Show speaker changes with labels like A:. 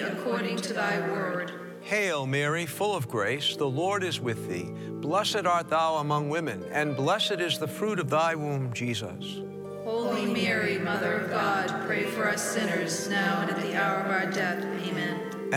A: according to thy word.
B: Hail Mary, full of grace, the Lord is with thee. Blessed art thou among women, and blessed is the fruit of thy womb, Jesus.
A: Holy Mary, Mother of God, pray for us sinners, now and at the hour of our death. Amen.